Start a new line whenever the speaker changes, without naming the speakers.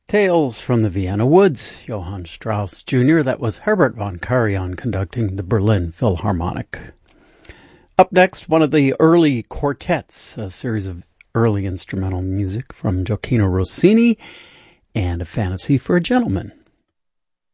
Tales from the Vienna Woods, Johann Strauss Jr. That was Herbert von Karajan conducting the Berlin Philharmonic. Up next, one of the early quartets, a series of early instrumental music from Gioacchino Rossini, and A Fantasy for a Gentleman.